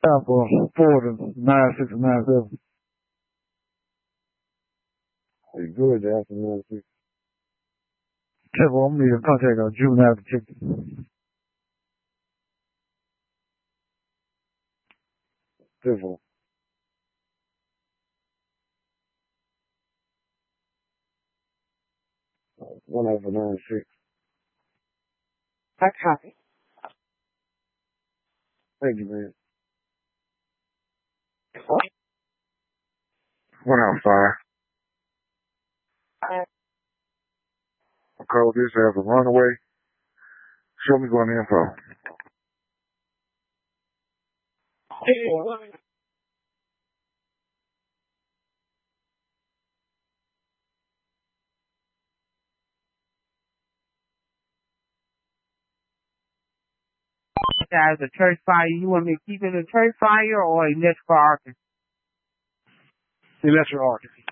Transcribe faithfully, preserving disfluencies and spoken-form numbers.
Time for four to nine six and nine seven. Are you good, after nine six? Temple, I'm leaving contact on juvenile detective. Temple. One over nine six. I copy. Thank you, man. One out five. I call this as a runaway. Show me going info. Guys, a church fire. You want me to keep it a church fire or electrical arc? Electric arc.